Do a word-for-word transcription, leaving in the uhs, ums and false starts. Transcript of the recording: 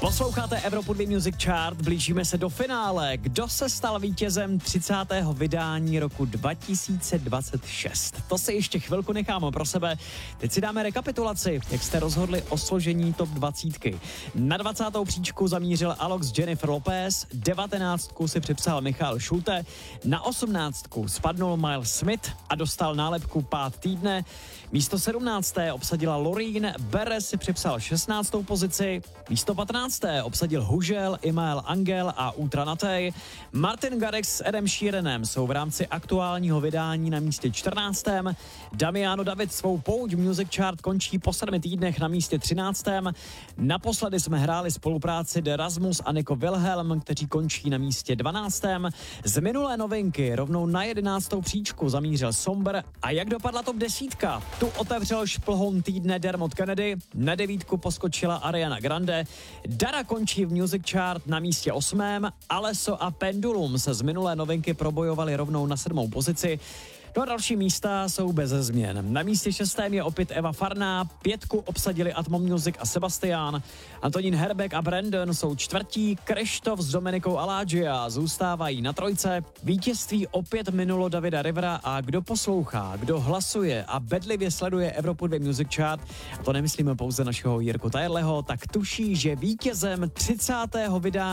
Posloucháte Evropu dva Music Chart, blížíme se do finále. Kdo se stal vítězem třicátého vydání roku dva tisíce dvacet šest? To si ještě chvilku necháme pro sebe. Teď si dáme rekapitulaci, jak jste rozhodli o složení top dvacítky. Na dvacátou příčku zamířil Alok s Jennifer Lopez, devatenáctku si připsal Michal Schulte, na osmnáctku spadnul Miles Smith a dostal nálepku pád týdne. Místo sedmnácté obsadila Loreen, Beres si připsal šestnáctou pozici, místo patnácté obsadil Hužel, Imael Angel a Ultra Natej. Martin Garrix s Edem Sheeranem jsou v rámci aktuálního vydání na místě čtrnáctém Damiano David svou pouť Music Chart končí po sedmi týdnech na místě třináctém Naposledy jsme hráli spolupráci The Rasmus a Nico Wilhelm, kteří končí na místě dvanáctém Z minulé novinky rovnou na jedenáctou příčku zamířil Somber. A jak dopadla top desítka? Tu otevřel šplhon týdne Dermot Kennedy, na devítku poskočila Ariana Grande, Dara končí v Music Chart na místě osmém Alesso a Pendulum se z minulé novinky probojovali rovnou na sedmou pozici. No a další místa jsou bez změn. Na místě šestém je opět Eva Farná, pětku obsadili Atmo Music a Sebastian, Antonín Herbeck a Brandon jsou čtvrtí, Krištof s Dominikou Alágia zůstávají na trojce, vítězství opět minulo Davida Rivera a kdo poslouchá, kdo hlasuje a bedlivě sleduje Evropu dva Music Chart, a to nemyslíme pouze našeho Jirku Tajerleho, tak tuší, že vítězem třicátého vydání